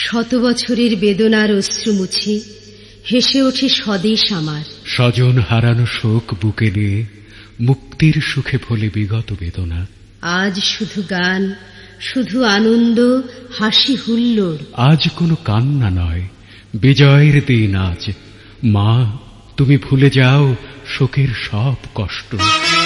শত বছরের বেদনার অশ্রু মুছি হেসে ওঠে স্বদেশ আমার। স্বজন হারানো শোক বুকে নিয়ে মুক্তির সুখে ভোলে বিগত বেদনা। আজ শুধু গান, শুধু আনন্দ, হাসি হুল্লোড়। আজ কোনো কান্না নয়, বিজয়ের দিন আজ। মা, তুমি ভুলে যাও শোকের সব কষ্ট।